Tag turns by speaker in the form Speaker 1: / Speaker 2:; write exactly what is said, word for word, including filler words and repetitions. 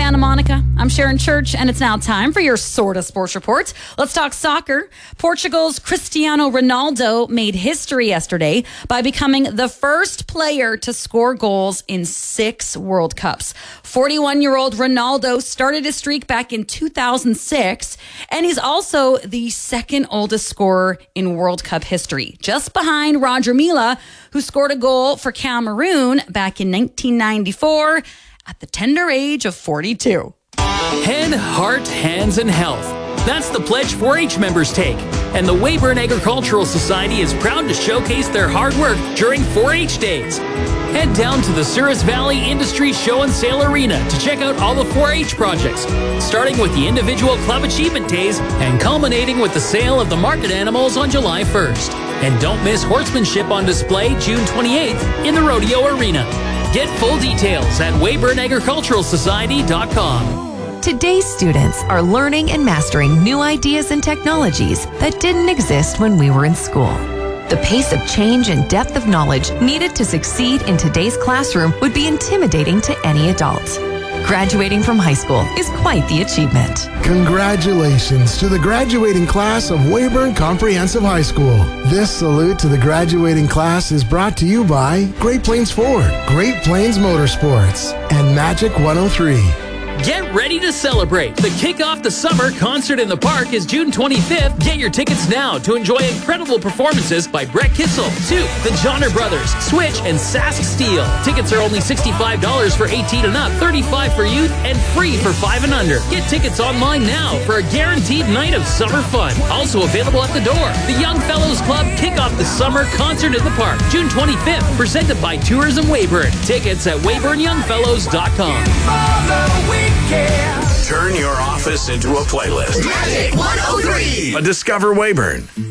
Speaker 1: Santa Monica. I'm Sharon Church, and it's now time for your Sorta Sports Report. Let's talk soccer. Portugal's Cristiano Ronaldo made history yesterday by becoming the first player to score goals in six World Cups. forty-one-year-old Ronaldo started his streak back in two thousand six, and he's also the second oldest scorer in World Cup history, just behind Roger Milla, who scored a goal for Cameroon back in nineteen ninety-four at the tender age of forty-two.
Speaker 2: Head, heart, hands, and health. That's the pledge four H members take. And the Weyburn Agricultural Society is proud to showcase their hard work during four H Days. Head down to the Souris Valley Industry Show and Sale Arena to check out all the four H projects, starting with the individual club achievement days and culminating with the sale of the market animals on July first. And don't miss horsemanship on display June twenty-eighth in the Rodeo Arena. Get full details at Weyburn Agricultural Society dot com.
Speaker 3: Today's students are learning and mastering new ideas and technologies that didn't exist when we were in school. The pace of change and depth of knowledge needed to succeed in today's classroom would be intimidating to any adult. Graduating from high school is quite the achievement.
Speaker 4: Congratulations to the graduating class of Weyburn Comprehensive High School. This salute to the graduating class is brought to you by Great Plains Ford, Great Plains Motorsports, and Magic one oh three.
Speaker 2: Get ready to celebrate. The Kick Off the Summer concert in the park is June twenty-fifth. Get your tickets now to enjoy incredible performances by Brett Kissel, Soup, the Johnner Brothers, Switch, and Sask Steel. Tickets are only sixty-five dollars for eighteen and up, thirty-five dollars for youth, and free for five and under. Get tickets online now for a guaranteed night of summer fun. Also available at the door. The Young Fellows Club Kick Off the Summer concert in the park, June twenty-fifth, presented by Tourism Weyburn. Tickets at Weyburn Young Fellows dot com.
Speaker 5: Turn your office into a playlist.
Speaker 6: Magic one oh three.
Speaker 5: A Discover Weyburn.